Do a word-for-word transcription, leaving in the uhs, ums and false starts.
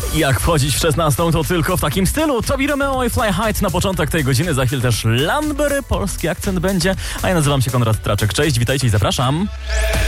Jak wchodzić w szesnastą, to tylko w takim stylu. Tobi Romeo i Fly High na początek tej godziny. Za chwilę też Lambery, polski akcent będzie. A ja nazywam się Konrad Traczek. Cześć, witajcie i zapraszam.